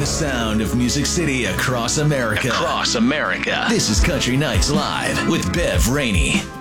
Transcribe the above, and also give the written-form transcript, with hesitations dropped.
the sound of Music City across America. This is Country Nights Live with Bev Rainey.